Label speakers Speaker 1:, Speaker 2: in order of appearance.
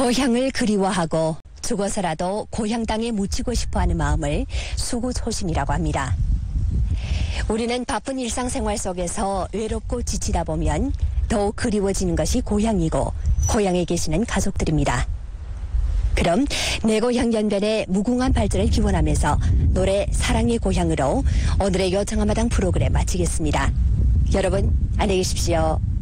Speaker 1: 고향을 그리워하고 죽어서라도 고향 땅에 묻히고 싶어하는 마음을 수구초심이라고 합니다. 우리는 바쁜 일상생활 속에서 외롭고 지치다 보면 더욱 그리워지는 것이 고향이고 고향에 계시는 가족들입니다. 그럼 내 고향 연변의 무궁한 발전을 기원하면서 노래 사랑의 고향으로 오늘의 여정한마당 프로그램 마치겠습니다. 여러분 안녕히 계십시오.